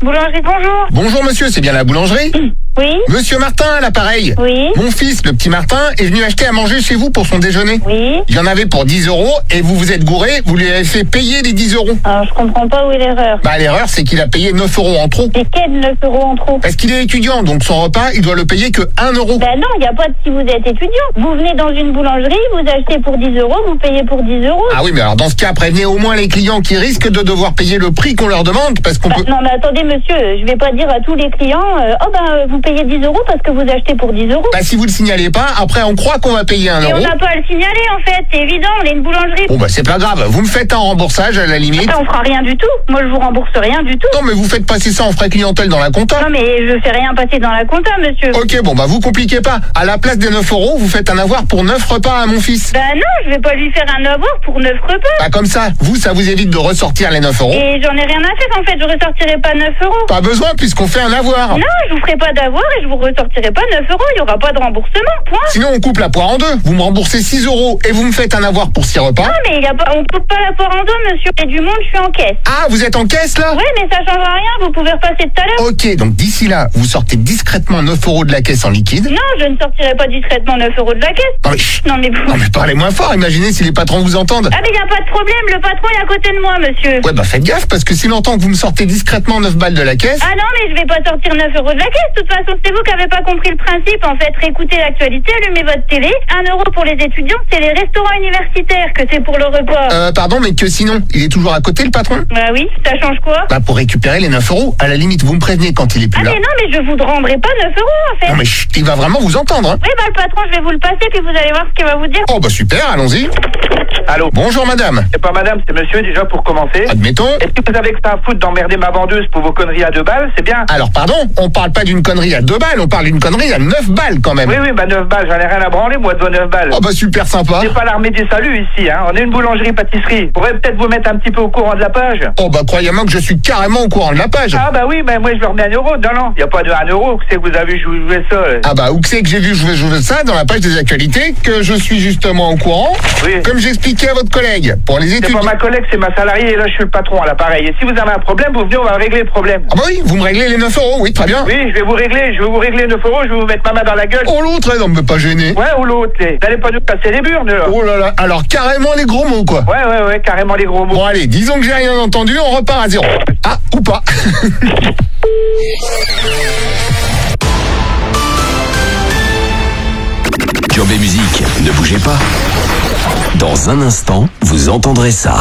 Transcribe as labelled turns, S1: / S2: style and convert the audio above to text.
S1: Boulangerie, bonjour.
S2: Bonjour monsieur, c'est bien la boulangerie?
S1: Oui.
S2: Monsieur Martin à l'appareil.
S1: Oui.
S2: Mon fils, le petit Martin, est venu acheter à manger chez vous pour son déjeuner.
S1: Oui.
S2: Il y en avait pour 10 € et vous vous êtes gouré, vous lui avez fait payer les 10 €.
S1: Alors, je comprends pas où est l'erreur.
S2: Bah l'erreur c'est qu'il a payé 9 € en trop.
S1: Et quel 9 euros en trop?
S2: Parce qu'il est étudiant, donc son repas, il doit le payer que 1 €.
S1: Ben non, il n'y a pas de si vous êtes étudiant. Vous venez dans une boulangerie, vous achetez pour 10 euros, vous payez pour 10 euros.
S2: Ah oui, mais alors dans ce cas, prévenez au moins les clients qui risquent de devoir payer le prix qu'on leur demande, parce qu'on peut...
S1: Non mais attendez monsieur, je vais pas dire à tous les clients, vous payez 10 euros parce que vous achetez pour 10 euros.
S2: Bah si vous le signalez pas, après on croit qu'on va payer 1
S1: Et on
S2: €.
S1: n'a pas à le signaler en fait, c'est évident, on est une boulangerie.
S2: Bon bah c'est pas grave, vous me faites un remboursage à la limite.
S1: On fera rien du tout, moi je vous rembourse rien du tout.
S2: Non mais vous faites passer ça en frais clientèle dans la compta.
S1: Non mais je fais rien passer dans la compta monsieur.
S2: Ok, bon bah vous compliquez pas. À la place des 9 €, vous faites un avoir pour 9 repas à mon fils.
S1: Ben non, je vais pas lui faire un avoir pour 9 repas.
S2: Bah comme ça, vous, ça vous évite de ressortir les 9 €.
S1: Et j'en ai rien à faire en fait, je ressortirai pas 9 euros.
S2: Pas besoin puisqu'on fait un avoir.
S1: Non, je vous ferai pas d'avoir et je vous ressortirai pas 9 euros, il y aura pas de remboursement, point.
S2: Sinon on coupe la poire en deux. Vous me remboursez 6 € et vous me faites un avoir pour 6 repas.
S1: Non mais on coupe pas la poire en deux monsieur, et du monde je suis en caisse.
S2: Ah, vous êtes en caisse là?
S1: Ouais mais ça changera rien, vous pouvez repasser tout à l'heure.
S2: Ok, donc d'ici là, vous sortez discrètement 9 € de la caisse en liquide.
S1: Non, je ne sortirai pas discrètement 9 euros de la caisse.
S2: Non mais, chut.
S1: Non mais vous...
S2: Non mais parlez moins fort, imaginez si les patrons vous entendent.
S1: Ah mais y a pas de problème, le patron est à côté de moi monsieur.
S2: Ouais bah faites gaffe parce que s'il entend que vous me sortez discrètement 9 balles de la caisse...
S1: Ah non mais je vais pas sortir 9 euros de la caisse, de toute façon c'est vous qui avez pas compris le principe en fait. Réécoutez l'actualité, allumez votre télé, 1 euro pour les étudiants, c'est les restaurants universitaires que c'est pour le repas.
S2: Pardon, mais que sinon, il est toujours à côté le patron?
S1: Bah oui, ça change quoi?
S2: Bah pour récupérer les 9 €, à la limite, vous me prévenez quand il est plus
S1: Ah
S2: là.
S1: mais non mais je vous rendrai pas 9 euros en fait.
S2: Non mais chut, il va vraiment vous entendre, hein.
S1: Oui bah le patron je vais vous le passer puis vous allez voir ce qu'il va vous dire.
S2: Oh bah super, allons-y.
S3: Allô?
S2: Bonjour madame.
S3: C'est pas madame, c'est monsieur déjà pour commencer.
S2: Admettons.
S3: Est-ce que vous avez que ça à foutre d'emmerder ma vendeuse pour vos conneries à 2 balles? C'est bien.
S2: Alors pardon, on parle pas d'une connerie à 2 balles, on parle d'une connerie à 9 balles quand même.
S3: Oui, bah 9 balles, j'en ai rien à branler moi de vos 9 balles.
S2: Oh bah super sympa.
S3: C'est pas l'armée du salut ici, hein. On est une boulangerie-pâtisserie. Pourrait peut-être vous mettre un petit peu au courant de la page.
S2: Oh bah croyez-moi que je suis carrément au courant de la page.
S3: Ah bah oui, bah moi je leur mets 1 euro. Non, y a pas de 1 euro. C'est que vous avez joué ça.
S2: Ah bah où que c'est que j'ai vu jouer ça dans la page des actualités, que je suis justement au courant.
S3: Oui.
S2: Comme j'expliquais à votre collègue, pour les
S3: C'est
S2: études...
S3: pas ma collègue, c'est ma salariée et là je suis le patron à l'appareil. Et si vous avez un problème, vous venez, on va régler le problème.
S2: Ah bah oui, vous me réglez les 9 €, oui, très bien.
S3: Oui, je vais vous régler 9 euros, je vais vous mettre ma main dans la gueule.
S2: Oh l'autre, non mais pas gêné.
S3: Ouais, ou l'autre, vous allez pas nous casser les burnes là.
S2: Oh là là, alors carrément les gros mots quoi.
S3: Ouais, carrément les gros mots.
S2: Bon allez, disons que j'ai rien entendu, on repart à 0. Ah, ou pas.
S4: Job et musique, ne bougez pas. Dans un instant, vous entendrez ça.